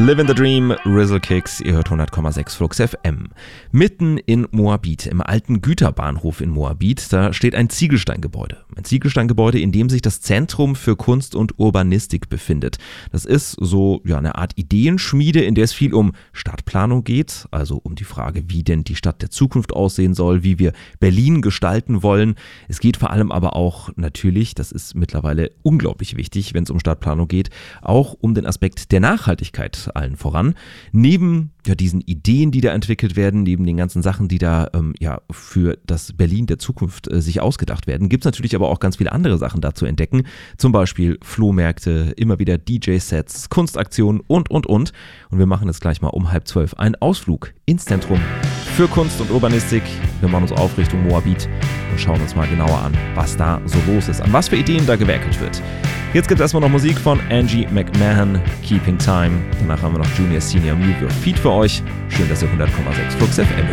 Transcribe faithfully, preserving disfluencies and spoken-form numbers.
Livin' the Dream, Rizzle Kicks, ihr hört hundert Komma sechs Flux F M. Mitten in Moabit, im alten Güterbahnhof in Moabit, da steht ein Ziegelsteingebäude. Ein Ziegelsteingebäude, in dem sich das Zentrum für Kunst und Urbanistik befindet. Das ist so ja, eine Art Ideenschmiede, in der es viel um Stadtplanung geht, also um die Frage, wie denn die Stadt der Zukunft aussehen soll, wie wir Berlin gestalten wollen. Es geht vor allem aber auch natürlich, das ist mittlerweile unglaublich wichtig, wenn es um Stadtplanung geht, auch um den Aspekt der Nachhaltigkeit allen voran. Neben ja, diesen Ideen, die da entwickelt werden, neben den ganzen Sachen, die da ähm, ja, für das Berlin der Zukunft äh, sich ausgedacht werden, gibt es natürlich aber auch ganz viele andere Sachen da zu entdecken. Zum Beispiel Flohmärkte, immer wieder D J-Sets, Kunstaktionen und, und, und. Und wir machen jetzt gleich mal um halb zwölf einen Ausflug ins Zentrum für Kunst und Urbanistik. Wir machen uns auf Richtung Moabit und schauen uns mal genauer an, was da so los ist, an was für Ideen da gewerkelt wird. Jetzt gibt es erstmal noch Musik von Angie McMahon, Keeping Time. Danach haben wir noch Junior Senior Move Your Feet für euch. Schön, dass ihr hundert Komma sechs Flux F M hört.